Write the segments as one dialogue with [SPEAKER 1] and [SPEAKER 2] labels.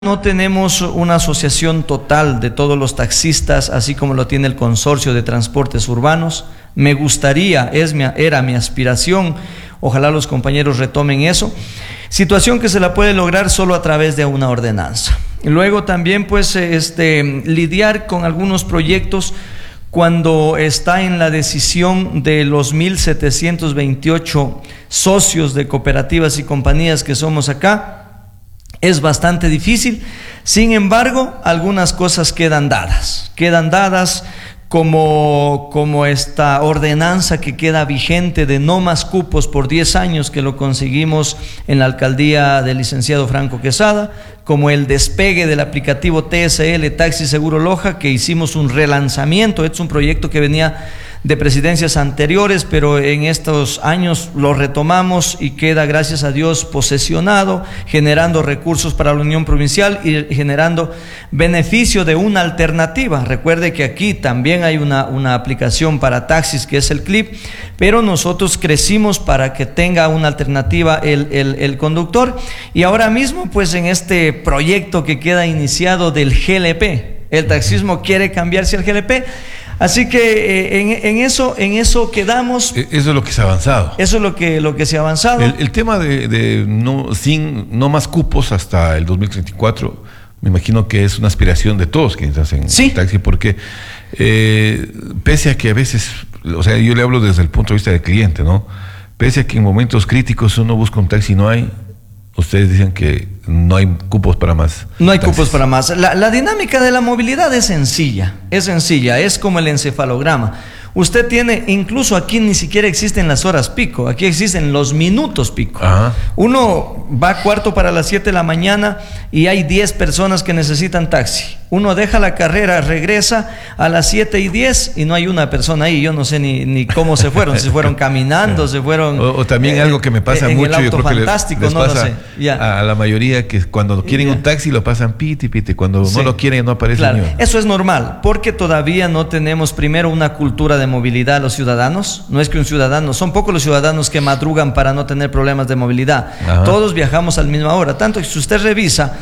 [SPEAKER 1] No tenemos una asociación total de todos los taxistas, así como lo tiene el Consorcio de Transportes Urbanos. Me gustaría, era mi aspiración, ojalá los compañeros retomen eso. Situación que se la puede lograr solo a través de una ordenanza. Luego también pues lidiar con algunos proyectos cuando está en la decisión de los 1.728 socios de cooperativas y compañías que somos acá. Es bastante difícil, sin embargo, algunas cosas quedan dadas como esta ordenanza que queda vigente de no más cupos por 10 años que lo conseguimos en la alcaldía del licenciado Franco Quesada, como el despegue del aplicativo TSL Taxi Seguro Loja, que hicimos un relanzamiento. Es un proyecto que venía de presidencias anteriores, pero en estos años lo retomamos y queda, gracias a Dios, posesionado, generando recursos para la Unión Provincial y generando beneficio de una alternativa. Recuerde que aquí también hay una aplicación para taxis que es el Clip, pero nosotros crecimos para que tenga una alternativa el conductor, y ahora mismo pues en este proyecto que queda iniciado del GLP, el taxismo quiere cambiarse al GLP. Así que en eso quedamos.
[SPEAKER 2] Eso es lo que se ha avanzado.
[SPEAKER 1] Eso es lo que se ha avanzado.
[SPEAKER 2] El tema de no más cupos hasta el 2034, me imagino que es una aspiración de todos quienes hacen taxi, porque pese a que a veces, o sea, yo le hablo desde el punto de vista del cliente, ¿no? Pese a que en momentos críticos uno busca un taxi y no hay, ustedes dicen que no hay cupos para más.
[SPEAKER 1] No hay cupos para más. La dinámica de la movilidad es sencilla, es como el encefalograma. Usted tiene, incluso aquí ni siquiera existen las horas pico, aquí existen los minutos pico. Ajá. Uno va cuarto para las 7 de la mañana y hay 10 personas que necesitan taxi. Uno deja la carrera, regresa a las 7:10 y no hay una persona ahí. Yo no sé ni cómo se fueron, si se fueron caminando, se fueron...
[SPEAKER 2] O también algo que me pasa mucho,
[SPEAKER 1] yo creo
[SPEAKER 2] fantástico,
[SPEAKER 1] que no sé.
[SPEAKER 2] A la mayoría, que cuando quieren un taxi lo pasan piti, cuando no lo quieren no aparece ni uno.
[SPEAKER 1] Eso es normal, porque todavía no tenemos primero una cultura de movilidad a los ciudadanos. No es que un ciudadano, son pocos los ciudadanos que madrugan para no tener problemas de movilidad. Ajá. Todos viajamos a la misma hora, tanto que si usted revisa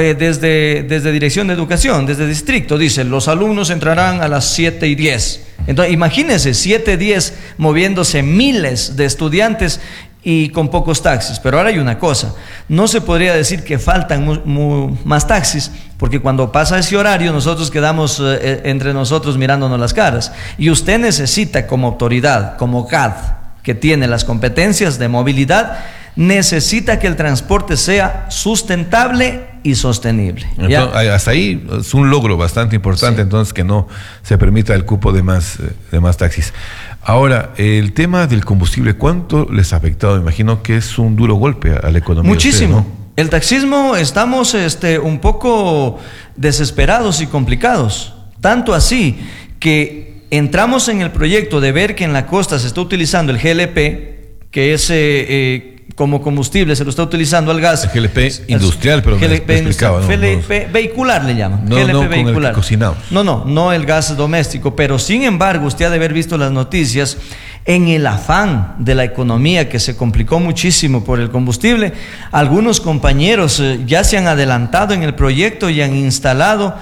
[SPEAKER 1] desde Dirección de Educación, desde distrito, dice los alumnos entrarán a las 7:10. Entonces imagínense 7:10 moviéndose miles de estudiantes y con pocos taxis. Pero ahora hay una cosa, no se podría decir que faltan más taxis, porque cuando pasa ese horario nosotros quedamos entre nosotros mirándonos las caras, y usted necesita, como autoridad, como CAD, que tiene las competencias de movilidad, necesita que el transporte sea sustentable y sostenible.
[SPEAKER 2] Entonces, hasta ahí es un logro bastante importante, entonces, que no se permita el cupo de más taxis. Ahora, el tema del combustible, ¿cuánto les ha afectado? Me imagino que es un duro golpe a la economía.
[SPEAKER 1] Muchísimo.
[SPEAKER 2] Ustedes, ¿no?
[SPEAKER 1] El taxismo estamos un poco desesperados y complicados. Tanto así que entramos en el proyecto de ver que en la costa se está utilizando el GLP, que es como combustible, se lo está utilizando al gas.
[SPEAKER 2] El GLP industrial, pero
[SPEAKER 1] GLP
[SPEAKER 2] me explicaba.
[SPEAKER 1] GLP vehicular le llaman.
[SPEAKER 2] No,
[SPEAKER 1] GLP
[SPEAKER 2] no
[SPEAKER 1] vehicular.
[SPEAKER 2] Con el que cocinamos.
[SPEAKER 1] No el gas doméstico, pero sin embargo, usted ha de haber visto las noticias. En el afán de la economía, que se complicó muchísimo por el combustible, algunos compañeros ya se han adelantado en el proyecto y han instalado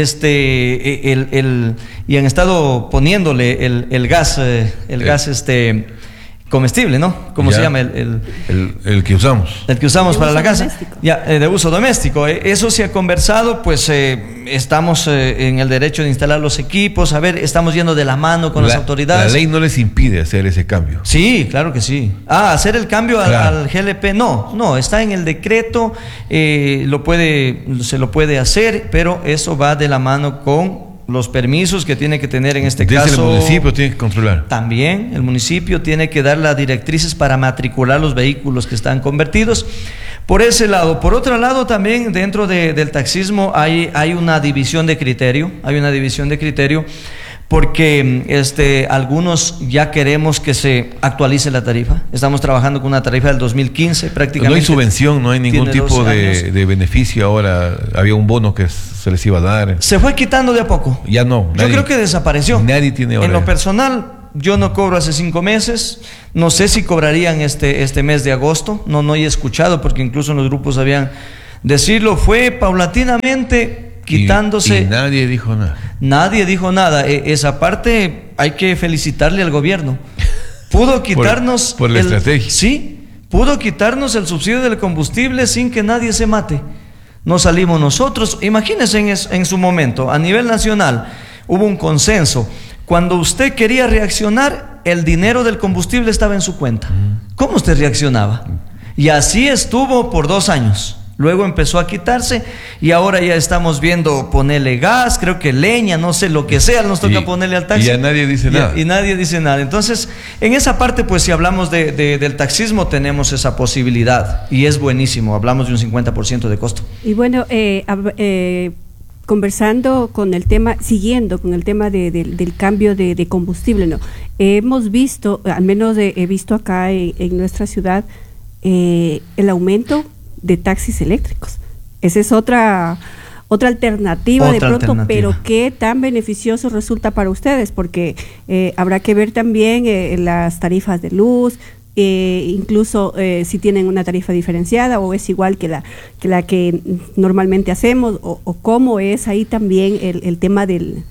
[SPEAKER 1] y han estado poniéndole el gas comestible, ¿no? ¿Cómo se llama?
[SPEAKER 2] El que usamos.
[SPEAKER 1] El que usamos para la casa. De uso doméstico. Eso se ha conversado, pues estamos en el derecho de instalar los equipos. A ver, estamos yendo de la mano con las autoridades.
[SPEAKER 2] La ley no les impide hacer ese cambio.
[SPEAKER 1] Sí, claro que sí. Hacer el cambio al GLP, no, está en el decreto, se lo puede hacer, pero eso va de la mano con los permisos que tiene que tener en este caso.
[SPEAKER 2] El municipio tiene que controlar.
[SPEAKER 1] También el municipio tiene que dar las directrices para matricular los vehículos que están convertidos. Por ese lado. Por otro lado, también dentro del taxismo hay una división de criterio. Porque algunos ya queremos que se actualice la tarifa. Estamos trabajando con una tarifa del 2015 prácticamente.
[SPEAKER 2] No hay subvención, no hay ningún tipo de beneficio ahora. Había un bono que se les iba a dar.
[SPEAKER 1] Se fue quitando de a poco.
[SPEAKER 2] Ya no.
[SPEAKER 1] Yo creo que desapareció.
[SPEAKER 2] Nadie tiene ahora.
[SPEAKER 1] En lo personal, yo no cobro hace 5 meses. No sé si cobrarían este mes de agosto. No he escuchado, porque incluso en los grupos habían Decirlo fue paulatinamente quitándose.
[SPEAKER 2] Y nadie dijo nada.
[SPEAKER 1] Nadie dijo nada. Esa parte hay que felicitarle al gobierno. Pudo quitarnos
[SPEAKER 2] por la estrategia.
[SPEAKER 1] Sí, pudo quitarnos el subsidio del combustible sin que nadie se mate. No salimos nosotros. Imagínense en su momento, a nivel nacional, hubo un consenso. Cuando usted quería reaccionar, el dinero del combustible estaba en su cuenta. ¿Cómo usted reaccionaba? Y así estuvo por 2 años. Luego empezó a quitarse y ahora ya estamos viendo ponerle gas, creo que leña, no sé, lo que sea, nos toca ponerle al taxi.
[SPEAKER 2] Y ya nadie dice nada.
[SPEAKER 1] Y nadie dice nada. Entonces, en esa parte, pues si hablamos del taxismo, tenemos esa posibilidad y es buenísimo. Hablamos de un 50% de costo.
[SPEAKER 3] Y bueno, conversando con el tema, siguiendo con el tema del cambio de combustible, ¿no? Hemos visto, al menos he visto acá en nuestra ciudad, el aumento de taxis eléctricos. Esa es otra alternativa de pronto, pero qué tan beneficioso resulta para ustedes, porque habrá que ver también las tarifas de luz, incluso si tienen una tarifa diferenciada o es igual que la que normalmente hacemos, o cómo es ahí también el tema del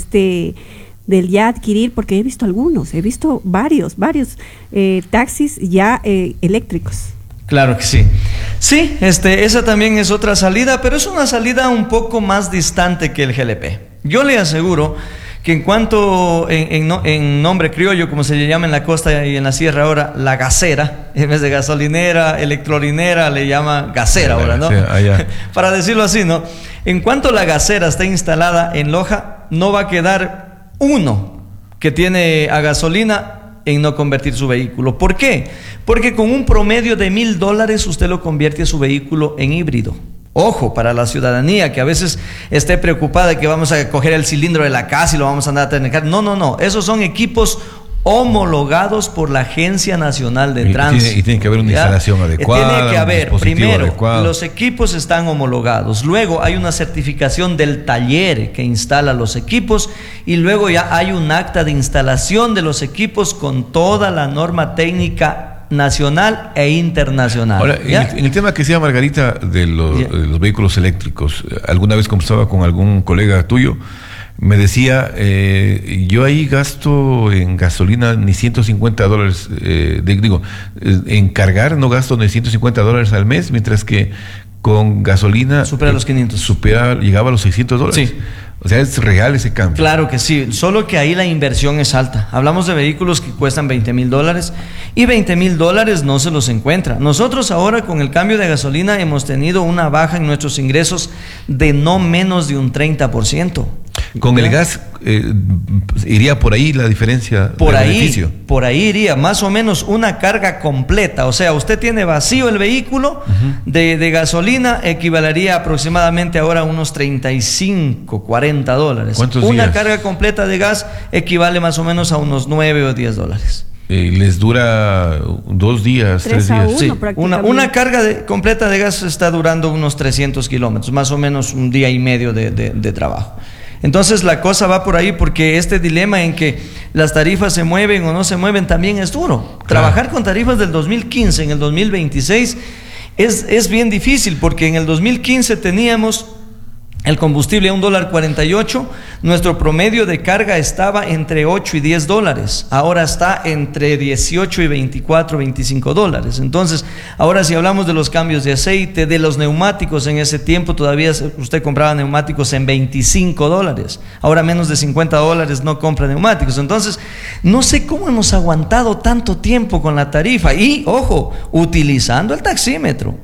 [SPEAKER 3] ya adquirir, porque he visto varios taxis ya eléctricos.
[SPEAKER 1] Claro que sí. Sí, esa también es otra salida, pero es una salida un poco más distante que el GLP. Yo le aseguro que en cuanto, en nombre criollo, como se le llama en la costa y en la sierra ahora, la gasera, en vez de gasolinera, electrolinera, le llama gasera ahora, ¿no? Sí, para decirlo así, ¿no? En cuanto la gasera está instalada en Loja, no va a quedar uno que tiene a gasolina en no convertir su vehículo. ¿Por qué? Porque con un promedio de $1,000 usted lo convierte su vehículo en híbrido. Ojo, para la ciudadanía que a veces esté preocupada de que vamos a coger el cilindro de la casa y lo vamos a andar a tener. No. Esos son equipos homologados por la Agencia Nacional de Tránsito.
[SPEAKER 2] Y tiene que haber una instalación adecuada.
[SPEAKER 1] Tiene que haber, primero,
[SPEAKER 2] adecuado.
[SPEAKER 1] Los equipos están homologados. Luego hay una certificación del taller que instala los equipos. Y luego ya hay un acta de instalación de los equipos con toda la norma técnica nacional e internacional.
[SPEAKER 2] Ahora, en el tema que decía Margarita de los vehículos eléctricos, alguna vez conversaba con algún colega tuyo, me decía, yo ahí gasto en gasolina ni $150, en cargar no gasto ni $150 al mes, mientras que con gasolina
[SPEAKER 1] supera los 500.
[SPEAKER 2] Llegaba a los $600.
[SPEAKER 1] Sí.
[SPEAKER 2] O sea, es real ese cambio.
[SPEAKER 1] Claro que sí, solo que ahí la inversión es alta. Hablamos de vehículos que cuestan $20,000 y $20,000 no se los encuentra. Nosotros ahora con el cambio de gasolina hemos tenido una baja en nuestros ingresos de no menos de un 30%.
[SPEAKER 2] Con el gas iría por ahí la diferencia de beneficio.
[SPEAKER 1] Por ahí iría más o menos una carga completa. O sea, usted tiene vacío el vehículo de gasolina, equivalería aproximadamente ahora a unos $35, $40.
[SPEAKER 2] ¿Cuántos
[SPEAKER 1] días? Una carga completa de gas equivale más o menos a unos $9 o $10.
[SPEAKER 2] Les dura 2 días, 3 días.
[SPEAKER 1] Sí, una carga completa de gas está durando unos 300 kilómetros, más o menos un día y medio de trabajo. Entonces la cosa va por ahí, porque este dilema en que las tarifas se mueven o no se mueven también es duro. Claro. Trabajar con tarifas del 2015 en el 2026 es bien difícil, porque en el 2015 teníamos el combustible a $1.48, nuestro promedio de carga estaba entre $8 y $10, ahora está entre $18 y $24, $25. Entonces, ahora si hablamos de los cambios de aceite, de los neumáticos, en ese tiempo todavía usted compraba neumáticos en $25, ahora menos de $50 no compra neumáticos. Entonces, no sé cómo hemos aguantado tanto tiempo con la tarifa y, ojo, utilizando el taxímetro.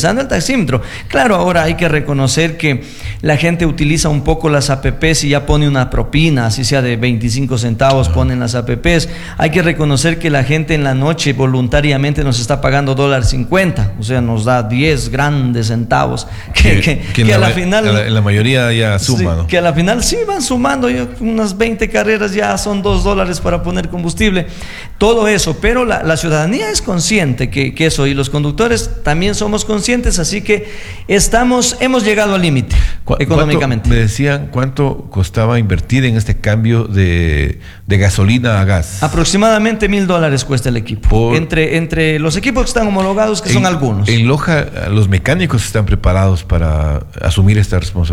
[SPEAKER 1] Claro, ahora hay que reconocer que la gente utiliza un poco las APPs y ya pone una propina, así sea de 25 centavos, ponen las APPs. Hay que reconocer que la gente en la noche voluntariamente nos está pagando $1.50, o sea, nos da 10 grandes centavos, que a la final...
[SPEAKER 2] La mayoría ya suma,
[SPEAKER 1] sí,
[SPEAKER 2] ¿no?
[SPEAKER 1] Que a la final sí van sumando, unas 20 carreras ya son $2 para poner combustible, todo eso, pero la ciudadanía es consciente que eso, y los conductores también somos conscientes, así que hemos llegado al límite. económicamente.
[SPEAKER 2] Me decían cuánto costaba invertir en este cambio de gasolina a gas.
[SPEAKER 1] Aproximadamente $1,000 cuesta el equipo. Entre los equipos que están homologados, que son algunos.
[SPEAKER 2] En Loja, los mecánicos están preparados para asumir esta responsabilidad.